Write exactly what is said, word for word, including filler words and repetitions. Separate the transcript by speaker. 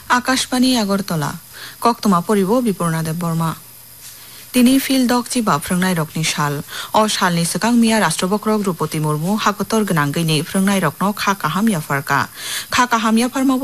Speaker 1: আকাশবাণী আগরতলা কক্তমা পরিব বিপর্ণা দেব বর্মা তিনি ফিল্ডক চিবা ফ্রংনাই রকনি সাল অ সালনি সকাং মিয়া রাষ্ট্রবক্রক দ্রৌপদী মুর্মু হাকতর গনাঙ্গৈনি ফ্রংনাই রকনো খা কাহামিয়া ফারকা খা কাহামিয়া ফার্মাবো